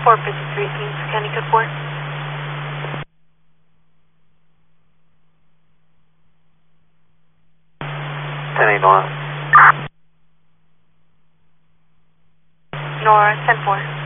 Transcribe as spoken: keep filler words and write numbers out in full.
four fifty-three, Phoenix County Code four. ten eight one. Nora, ten four.